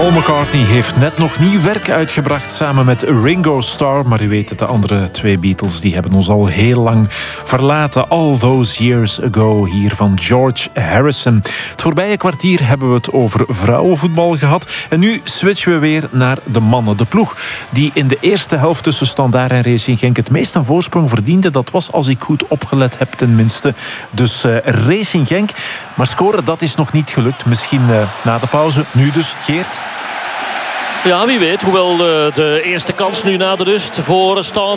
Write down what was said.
Paul McCartney heeft net nog nieuw werk uitgebracht samen met Ringo Starr. Maar u weet het, de andere twee Beatles die hebben ons al heel lang verlaten. All Those Years Ago, hier van George Harrison. Het voorbije kwartier hebben we het over vrouwenvoetbal gehad. En nu switchen we weer naar de mannen. De ploeg die in de eerste helft tussen Standaard en Racing Genk het meest een voorsprong verdiende. Dat was, als ik goed opgelet heb, tenminste. Dus Racing Genk. Maar scoren, dat is nog niet gelukt. Misschien na de pauze. Nu dus, Geert. Ja, wie weet. Hoewel de eerste kans nu na de rust voor Standaard